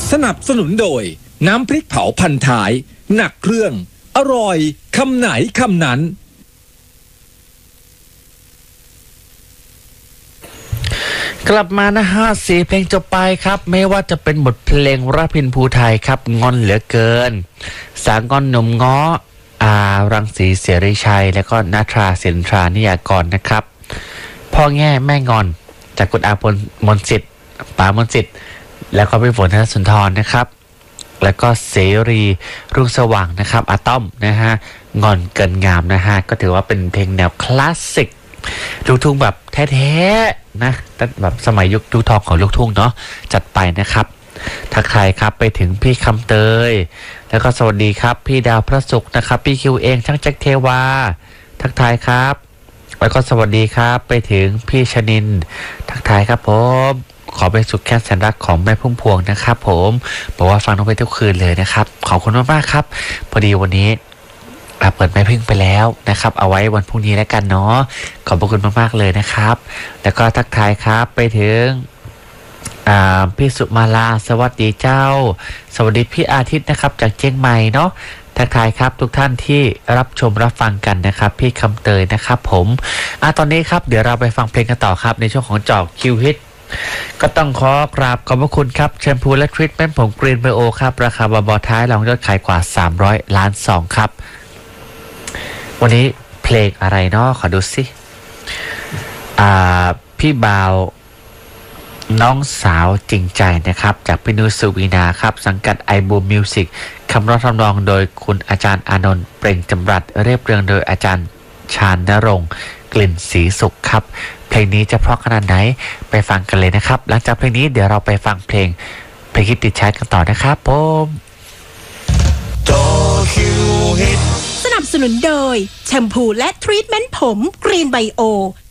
สนับสนุนโดยน้ำพริกเผาพันท้ายหนักเครื่องอร่อยคำไหนคำนั้นกลับมานะฮะ4เพลงจบไปครับไม่ว่าจะเป็นบทเพลงระพินภูไทยครับงอนเหลือเกินสางอนหนุ่มง้อรังสีเสรีชัยและก็นาทราสินทรานิยากรนะครับพ่อแง่แม่งอนจากคุณอาพลมนสิทธิ์ป๋ามนสิทธิ์แล้วก็พี่ฝนธนสุนทรนะครับแล้วก็เสรีรุ่งสว่างนะครับอาต้อมนะฮะงอนเกินงามนะฮะก็ถือว่าเป็นเพลงแนวคลาสสิกลูกทุ่งแบบแท้ๆนะแบบสมัยยุคทองของลูกทุ่งเนาะจัดไปนะครับทักทายครับไปถึงพี่คำเตยแล้วก็สวัสดีครับพี่ดาวพระศุกร์นะครับพี่คิวเองช่างแจ็คเทวาทักทายครับแล้วก็สวัสดีครับไปถึงพี่ชนินทักทายครับผมขอไปสุขแค่แสนรักของแม่พุ่มพวงนะครับผมบอกว่าฟังน้องไปทุกคืนเลยนะครับขอบคุณมากๆครับพอดีวันนี้เปิดแม่พึ่งไปแล้วนะครับเอาไว้วันพรุ่งนี้แล้วกันเนาะขอบคุณมากๆเลยนะครับแล้วก็ทักทายครับไปถึงพี่สุมาลาสวัสดีเจ้าสวัสดีพี่อาทิตย์นะครับจากเชียงใหม่เนาะทักทายครับทุกท่านที่รับชมรับฟังกันนะครับพี่คำเตยนะครับผมตอนนี้ครับเดี๋ยวเราไปฟังเพลงกันต่อครับในช่วงของเจาะคิวฮิตก็ต้องขอกราบขอบพระคุณครับแชมพูและทรีทเมนต์ผมกรีนไบโอครับราคาเบาๆท้ายรองยอดขายกว่า300 ล้านซองครับวันนี้เพลงอะไรเนาะขอดูสิพี่บ่าวน้องสาวจริงใจนะครับจากพี่นุชสุวีนาครับสังกัดไอบูมมิวสิกคำร้องทำนองโดยคุณอาจารย์อานนท์เปล่งจำรัดเรียบเรียงโดยอาจารย์ชาญณรงค์กลิ่นศรีสุขครับเพลงนี้จะเพราะขนาดไหนไปฟังกันเลยนะครับหลังจากเพลงนี้เดี๋ยวเราไปฟังเพลงฮิตติดชาร์ตกันต่อนะครับผมสนับสนุนโดยแชมพูและทรีทเมนต์ผมกรีนไบโอ